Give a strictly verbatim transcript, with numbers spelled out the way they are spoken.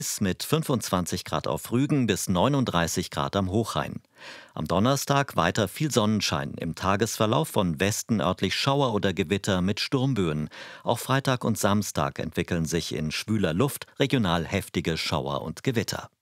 Mit fünfundzwanzig Grad auf Rügen bis neununddreißig Grad am Hochrhein. Am Donnerstag weiter viel Sonnenschein, im Tagesverlauf von Westen örtlich Schauer oder Gewitter mit Sturmböen. Auch Freitag und Samstag entwickeln sich in schwüler Luft regional heftige Schauer und Gewitter.